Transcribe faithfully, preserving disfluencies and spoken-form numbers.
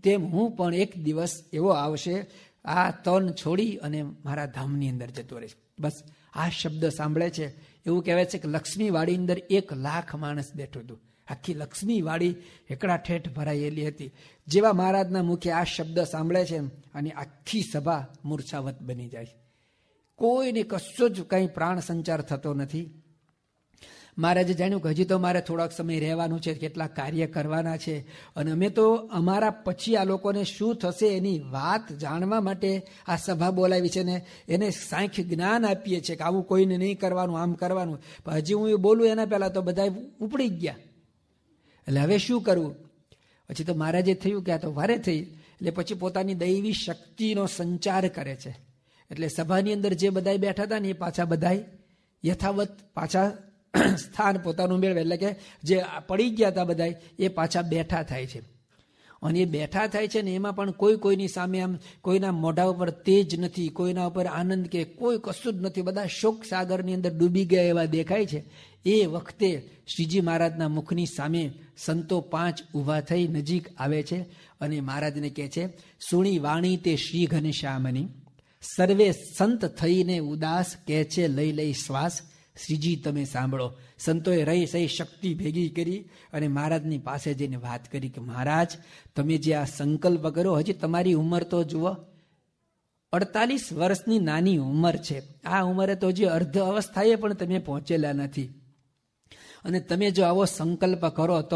તેમ હું પણ એક દિવસ એવો આવશે, આ તન છોડી અને મારા ધામની અંદર જતો રહીશ. બસ આ શબ્દ સાંભળે છે એવું કહેવાય છે કે લક્ષ્મીવાડી અંદર એક લાખ માણસ બેઠું હતું. આખી લક્ષ્મીવાડી એકડા ઠેઠ ભરાયેલી હતી. જેવા મહારાજના મુખે આ શબ્દ સાંભળે છે અને આખી સભા મૂર્છાવત બની જાય. કોઈને કશો જ કંઈ પ્રાણ સંચાર થતો નથી. મહારાજે જાણ્યું કે હજી તો મારે થોડાક સમય રહેવાનું છે, કેટલાક કાર્ય કરવાના છે, અને અમે તો અમારા પછી આ લોકોને શું થશે એની વાત જાણવા માટે આ સભા બોલાવી છે ને એને સાંખ્ય જ્ઞાન આપીએ છીએ કે આવું કોઈને નહીં કરવાનું, આમ કરવાનું. પણ હજી હું એ બોલું એના પહેલાં તો બધા ઉપડી ગયા. એટલે હવે શું કરવું? પછી તો મહારાજે થયું કે આ તો વારે થઈ. એટલે પછી પોતાની દૈવી શક્તિનો સંચાર કરે છે. એટલે સભાની અંદર જે બધા બેઠા હતા ને એ પાછા બધા યથાવત પાછા સ્થાન પોતાનું મેળવે. એટલે કે જે પડી ગયા હતા બધા એ પાછા બેઠા થાય છે. અને એ બેઠા થાય છે ને એમાં પણ કોઈ કોઈની સામે આમ કોઈના મોઢા ઉપર તેજ નથી, કોઈના ઉપર આનંદ કે કોઈ કશું જ નથી. બધા શોક સાગરની અંદર ડૂબી ગયા એવા દેખાય છે. એ વખતે શ્રીજી મહારાજના મુખની સામે સંતો પાંચ ઊભા થઈ નજીક આવે છે અને મહારાજને કહે છે, સુણી વાણી તે શ્રી ઘનશ્યામની, સર્વે સંત થઈને ઉદાસ કહે છે લઈ લઈ શ્વાસ, શ્રીજી તમે સાંભળો. સંતોએ રહી સહી શક્તિ ભેગી કરી અને મહારાજની પાસે જઈને વાત કરી કે મહારાજ તમે જે આ સંકલ્પ કર્યો, હજી તમારી ઉંમર તો જુઓ, અડતાલીસ વર્ષની નાની ઉંમર છે. આ ઉંમરે તો હજી અર્ધ અવસ્થાએ પણ તમે પહોંચેલા નથી, અને તમે જો આવો સંકલ્પ કરો તો